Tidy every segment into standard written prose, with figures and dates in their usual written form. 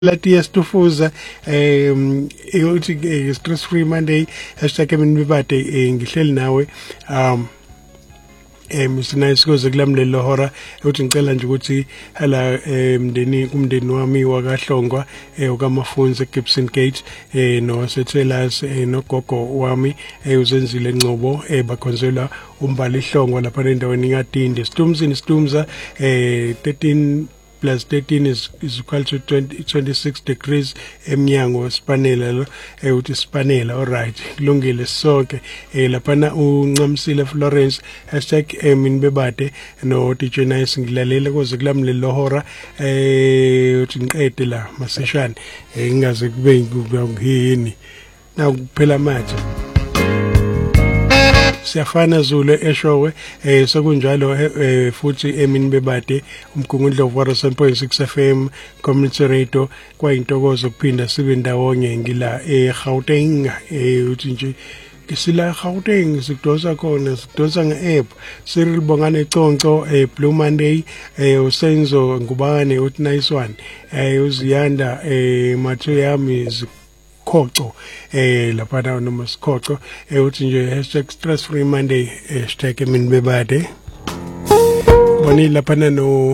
Lati yasitufuza uthi stress free Monday #MinBebade ngihleli nawe Mr. Koze kulamlelo hora uthi ngicela nje ukuthi hala kumndeni wami wakaHlongwa okamafunze eGibson Gate no Sethelers nogogo wami uzenzile Ngcobo bakhonzelwa umbali iHlongwa lapha endaweni ingadinde Situmza 13 plus 13 is equal to 26 degrees emnyango Sipanela lo uthi Sipanela alright kulungile sonke lapha uNcamsile Florence #MinBebade no DJ Nice ngilalela koze kulamlelo hora uthi ngiqede la maseshane ngingaze kube ngiyini na kuphela manje siyafana Zulu eshowe sokunjalo futhi eMinBebade umgungundlovu wa 7.6 FM community radio kwayintokozo kuphinda sibe ndawonye ngila eGauteng uthi nje sila Gauteng sidosa khona sidosa nge-app Cyril Bongane Conco Blue Monday usenzo ngubane uthi nice one uziyanda matho yami Khoco lapha noma Sikhoco uthi nje #stress free Monday #MinBebade bani lapha no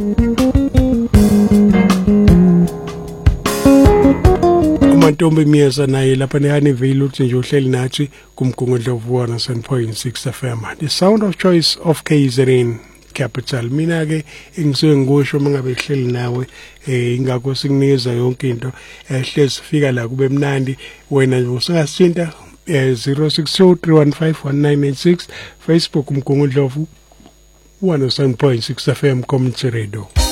uMantombi Miyeza naye lapha neHoneyville uthi nje uhleli nathi kumgungundlovu wa 7.6 FM the sound of choice of KZN capital mina ke engisuke ngisho mangabe hleli nawe ingakho sikunikeza yonke into hlezi fika la kube mnandi wena nje usingasinta 0623151986 Facebook umgungundlovu 107.6 FM community radio.